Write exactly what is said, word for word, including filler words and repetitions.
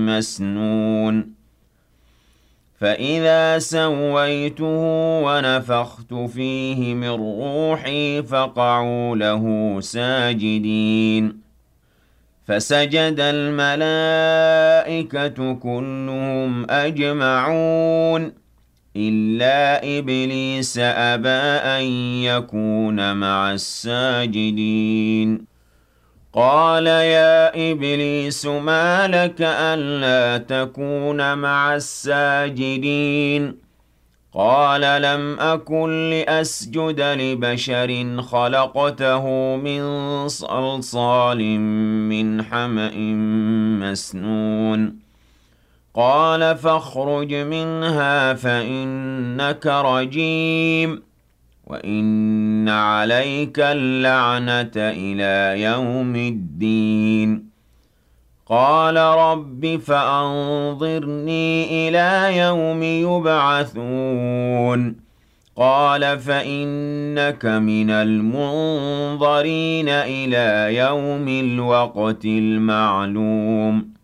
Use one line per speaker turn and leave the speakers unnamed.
مسنون فإذا سويته ونفخت فيه من روحي فقعوا له ساجدين فسجد الملائكة كلهم أجمعون إلا إبليس أبى أن يكون مع الساجدين قال يا إبليس ما لك ألا تكون مع الساجدين قال لم أكن لأسجد لبشر خلقته من صلصال من حمأ مسنون قال فاخرج منها فإنك رجيم وإن عليك اللعنة إلى يوم الدين قال رب فأنظرني إلى يوم يبعثون قال فإنك من المنظرين إلى يوم الوقت المعلوم